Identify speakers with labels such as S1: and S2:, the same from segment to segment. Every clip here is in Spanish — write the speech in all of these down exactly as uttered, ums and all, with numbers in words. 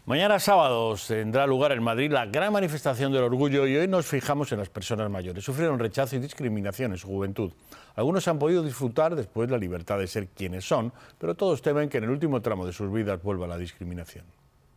S1: Mañana sábado tendrá lugar en Madrid la gran manifestación del orgullo y hoy nos fijamos en las personas mayores. Sufrieron rechazo y discriminación en su juventud. Algunos han podido disfrutar después la libertad de ser quienes son, pero todos temen que en el último tramo de sus vidas vuelva la discriminación.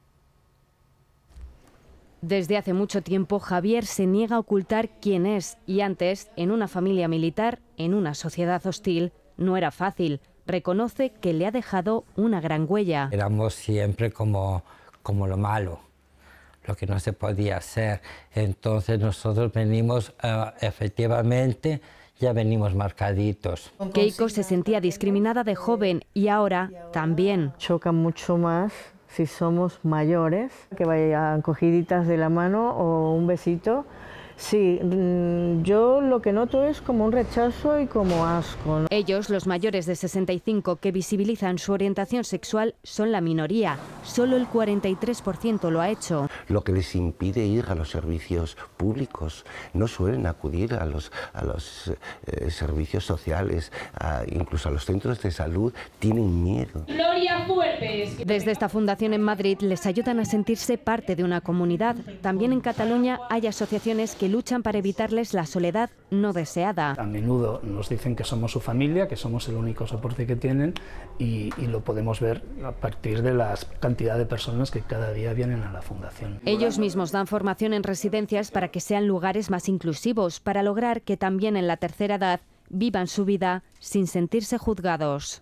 S2: Desde hace mucho tiempo, Javier se niega a ocultar quién es y antes, en una familia militar, en una sociedad hostil, no era fácil. Reconoce que le ha dejado una gran huella.
S3: Éramos siempre como, como lo malo, lo que no se podía hacer. Entonces nosotros venimos, uh, efectivamente, ya venimos marcaditos.
S2: Keiko se sentía discriminada de joven y ahora también.
S4: Choca mucho más si somos mayores, que vayan cogiditas de la mano o un besito. Sí, yo lo que noto es como un rechazo y como asco, ¿no?
S2: Ellos, los mayores de sesenta y cinco que visibilizan su orientación sexual, son la minoría. Solo el cuarenta y tres por ciento lo ha hecho.
S5: Lo que les impide ir a los servicios públicos. No suelen acudir a los, a los eh, servicios sociales, a, incluso a los centros de salud. Tienen miedo.
S6: Gloria Fuertes.
S2: Desde esta fundación en Madrid les ayudan a sentirse parte de una comunidad. También en Cataluña hay asociaciones que luchan para evitarles la soledad no deseada.
S7: A menudo nos dicen que somos su familia, que somos el único soporte que tienen y, y lo podemos ver a partir de la cantidad de personas que cada día vienen a la fundación.
S2: Ellos mismos dan formación en residencias para que sean lugares más inclusivos, para lograr que también en la tercera edad vivan su vida sin sentirse juzgados.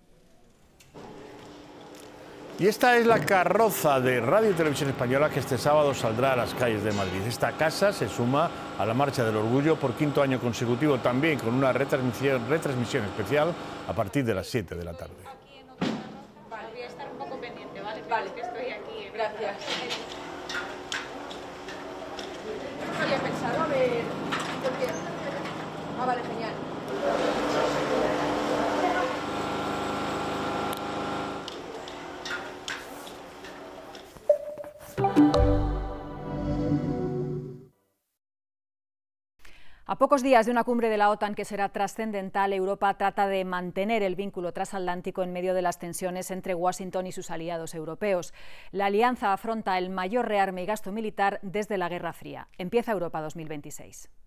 S1: Y esta es la carroza de Radio y Televisión Española que este sábado saldrá a las calles de Madrid. Esta casa se suma a la Marcha del Orgullo por quinto año consecutivo, también con una retransmisión, retransmisión especial a partir de las siete de la tarde.
S6: Vale, voy a estar un poco pendiente, ¿vale? Vale, que estoy aquí. Gracias.
S8: No había pensado, a ver... Ah, vale, genial.
S9: A pocos días de una cumbre de la OTAN que será trascendental, Europa trata de mantener el vínculo transatlántico en medio de las tensiones entre Washington y sus aliados europeos. La alianza afronta el mayor rearme y gasto militar desde la Guerra Fría. Empieza Europa dos mil veintiséis.